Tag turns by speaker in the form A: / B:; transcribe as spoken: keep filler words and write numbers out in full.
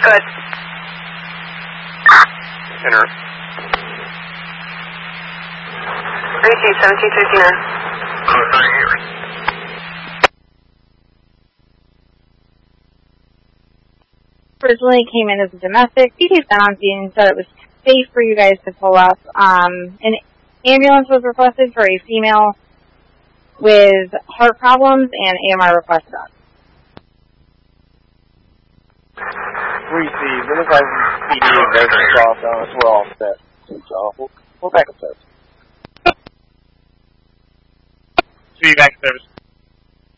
A: ahead.
B: Enter.
A: Repeat, seventeen fifty-nine.
B: Oh, sorry, here.
C: Originally came in as a domestic. P T's been on scene, so it was safe for you guys to pull up. Um, an ambulance was requested for a female with heart problems, and A M R requested us.
D: Received. It looks like P D and Nation crossed on us. We're all set. So we'll, we'll back up service.
E: See you back in service.